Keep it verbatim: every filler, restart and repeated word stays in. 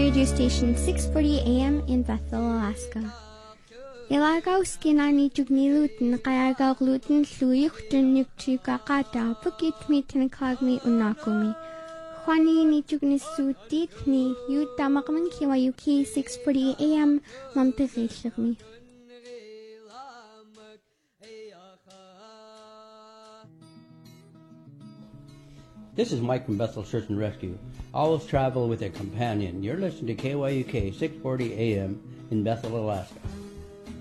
radio station six forty A M in Bethel, Alaska. Ilagaw skinani jugnilutin kayagaw lutin luyuktun nukchukakata pukit mi tinkagmi unakumi. Juani ni jugnisutit ni yutamakman kiwayuki six forty A M mamtirishirmi. This is Mike from Bethel Search and Rescue. Always travel with a companion. You're listening to K Y U K six forty A M in Bethel, Alaska.